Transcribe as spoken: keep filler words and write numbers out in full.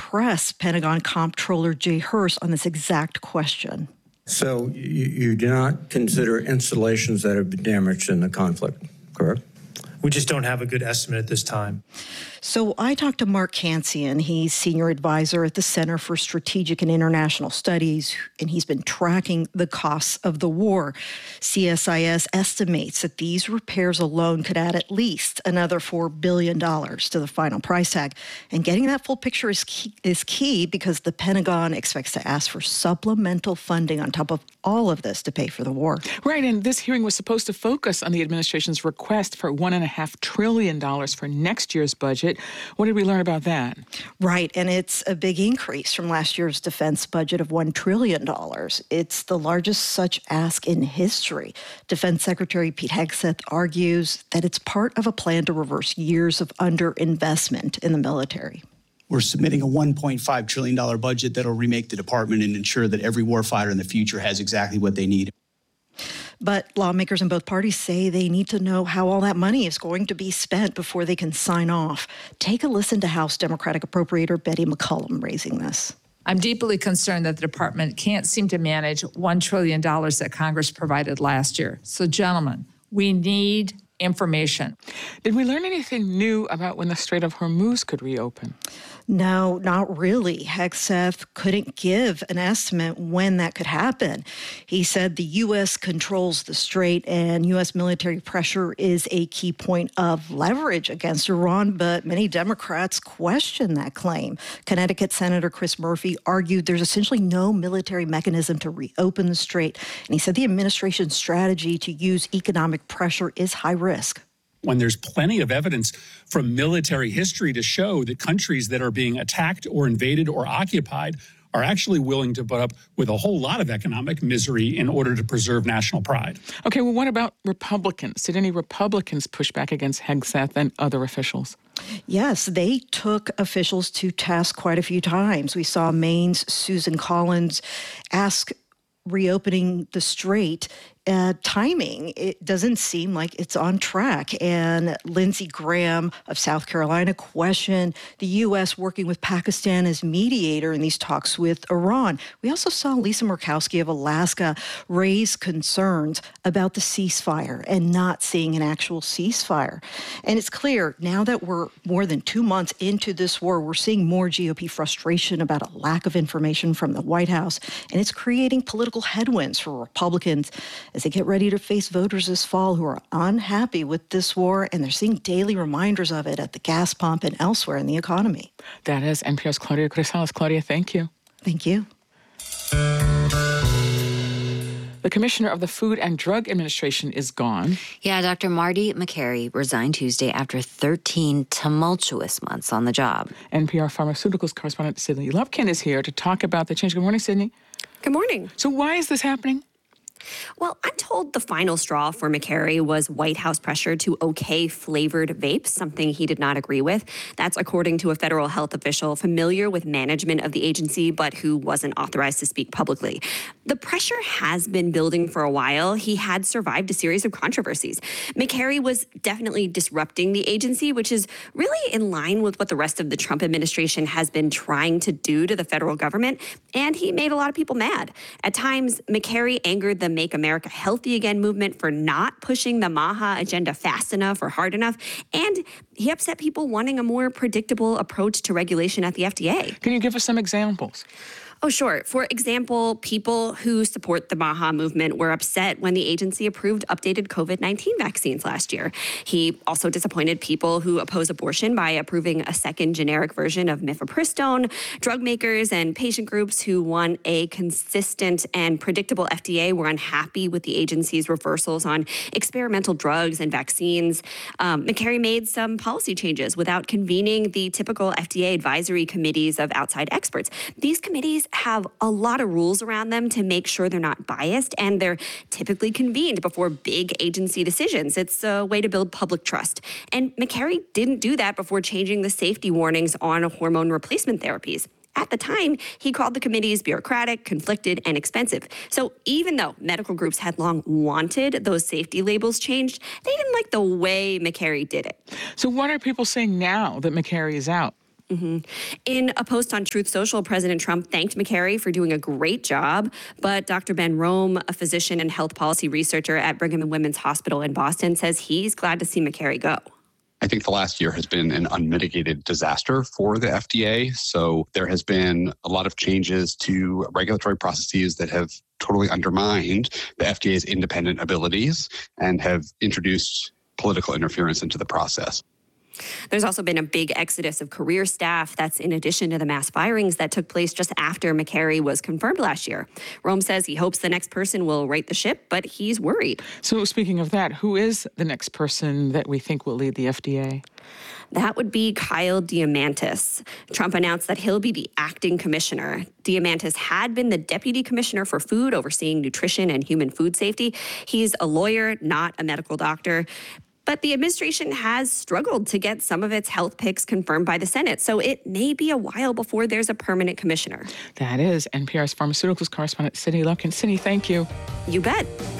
press Pentagon Comptroller Jay Hurst on this exact question. So you, you do not consider installations that have been damaged in the conflict, correct? We just don't have a good estimate at this time. So I talked to Mark Cancian. He's senior advisor at the Center for Strategic and International Studies, and he's been tracking the costs of the war. C S I S estimates that these repairs alone could add at least another four billion dollars to the final price tag. And getting that full picture is key, is key because the Pentagon expects to ask for supplemental funding on top of all of this to pay for the war. Right, and this hearing was supposed to focus on the administration's request for one and a half trillion dollars for next year's budget. What did we learn about that? Right, and it's a big increase from last year's defense budget of one trillion dollars. It's the largest such ask in history. Defense Secretary Pete Hegseth argues that it's part of a plan to reverse years of underinvestment in the military. We're submitting a one point five trillion dollars budget that'll remake the department and ensure that every warfighter in the future has exactly what they need. But lawmakers in both parties say they need to know how all that money is going to be spent before they can sign off. Take a listen to House Democratic Appropriator Betty McCollum raising this. I'm deeply concerned that the department can't seem to manage one trillion dollars that Congress provided last year. So, gentlemen, we need information. Did we learn anything new about when the Strait of Hormuz could reopen? No, not really. Hegseth couldn't give an estimate when that could happen. He said the U S controls the strait and U S military pressure is a key point of leverage against Iran, but many Democrats question that claim. Connecticut Senator Chris Murphy argued there's essentially no military mechanism to reopen the strait, and he said the administration's strategy to use economic pressure is high risk. When there's plenty of evidence from military history to show that countries that are being attacked or invaded or occupied are actually willing to put up with a whole lot of economic misery in order to preserve national pride. Okay, well, what about Republicans? Did any Republicans push back against Hegseth and other officials? Yes, they took officials to task quite a few times. We saw Maine's Susan Collins ask reopening the strait. Uh, timing, it doesn't seem like it's on track. And Lindsey Graham of South Carolina questioned the U S working with Pakistan as mediator in these talks with Iran. We also saw Lisa Murkowski of Alaska raise concerns about the ceasefire and not seeing an actual ceasefire. And it's clear now that we're more than two months into this war, we're seeing more G O P frustration about a lack of information from the White House. And it's creating political headwinds for Republicans as they get ready to face voters this fall who are unhappy with this war, and they're seeing daily reminders of it at the gas pump and elsewhere in the economy. That is N P R's Claudia Grisales. Claudia, thank you. Thank you. The commissioner of the Food and Drug Administration is gone. Yeah, Doctor Marty Makary resigned Tuesday after thirteen tumultuous months on the job. N P R Pharmaceuticals correspondent Sydney Lupkin is here to talk about the change. Good morning, Sydney. Good morning. So why is this happening? Well, I'm told the final straw for Makary was White House pressure to okay flavored vapes, something he did not agree with. That's according to a federal health official familiar with management of the agency, but who wasn't authorized to speak publicly. The pressure has been building for a while. He had survived a series of controversies. Makary was definitely disrupting the agency, which is really in line with what the rest of the Trump administration has been trying to do to the federal government, and he made a lot of people mad. At times, Makary angered the Make America Healthy Again movement for not pushing the MAHA agenda fast enough or hard enough. And he upset people wanting a more predictable approach to regulation at the F D A. Can you give us some examples? Oh, sure. For example, people who support the MAHA movement were upset when the agency approved updated COVID nineteen vaccines last year. He also disappointed people who oppose abortion by approving a second generic version of mifepristone. Drug makers and patient groups who want a consistent and predictable F D A were unhappy with the agency's reversals on experimental drugs and vaccines. Um, Makary made some policy changes without convening the typical F D A advisory committees of outside experts. These committees have a lot of rules around them to make sure they're not biased, and they're typically convened before big agency decisions. It's a way to build public trust. And Makary didn't do that before changing the safety warnings on hormone replacement therapies. At the time, he called the committees bureaucratic, conflicted, and expensive. So even though medical groups had long wanted those safety labels changed, they didn't like the way Makary did it. So what are people saying now that Makary is out? Mm-hmm. In a post on Truth Social, President Trump thanked McCary for doing a great job. But Doctor Ben Rome, a physician and health policy researcher at Brigham and Women's Hospital in Boston, says he's glad to see McCary go. I think the last year has been an unmitigated disaster for the F D A. So there has been a lot of changes to regulatory processes that have totally undermined the F D A's independent abilities and have introduced political interference into the process. There's also been a big exodus of career staff. That's in addition to the mass firings that took place just after McCary was confirmed last year. Rome says he hopes the next person will right the ship, but he's worried. So speaking of that, who is the next person that we think will lead the F D A? That would be Kyle Diamantis. Trump announced that he'll be the acting commissioner. Diamantis had been the deputy commissioner for food, overseeing nutrition and human food safety. He's a lawyer, not a medical doctor. But the administration has struggled to get some of its health picks confirmed by the Senate, so it may be a while before there's a permanent commissioner. That is N P R's pharmaceuticals correspondent, Sydney Lumpkin. Sydney, thank you. You bet.